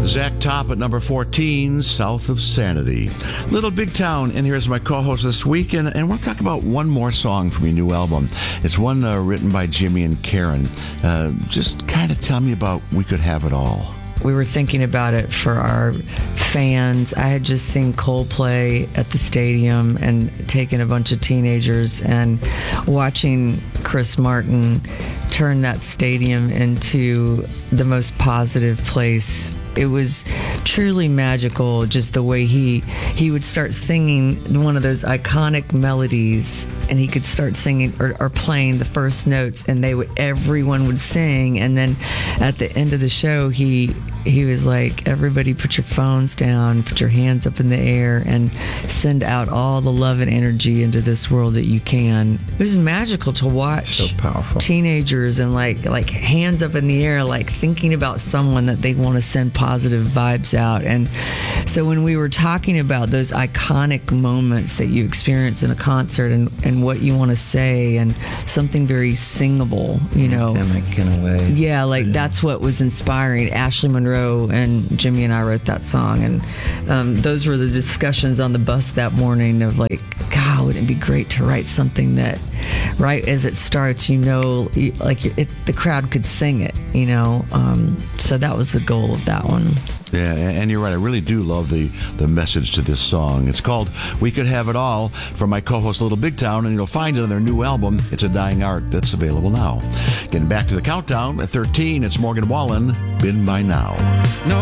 Zach Top at number 14, South of Sanity. Little Big Town, and here's my co-host this week, and we'll talk about one more song from your new album. It's one written by Jimmy and Karen. Just kind of tell me about We Could Have It All. We were thinking about it for our fans. I had just seen Coldplay at the stadium and taken a bunch of teenagers, and watching Chris Martin turn that stadium into the most positive place. It was truly magical, just the way he would start singing one of those iconic melodies, and he could start singing or playing the first notes, and everyone would sing, and then at the end of the show he was like, everybody put your phones down, put your hands up in the air, and send out all the love and energy into this world that you can. It was magical to watch. So powerful. Teenagers and like hands up in the air, like thinking about someone that they want to send positive vibes out. And so when we were talking about those iconic moments that you experience in a concert and what you want to say, and something very singable, you know. Anthemic in a way. Yeah, that's what was inspiring. Ashley Monroe and Jimmy and I wrote that song, and those were the discussions on the bus that morning of like, God, wouldn't it be great to write something that right as it starts, the crowd could sing it, you know. So that was the goal of that one. Yeah, and you're right. I really do love the message to this song. It's called We Could Have It All, from my co-host Little Big Town, and you'll find it on their new album, It's a Dying Art, that's available now. Getting back to the countdown, at 13, it's Morgan Wallen, Been By Now. No.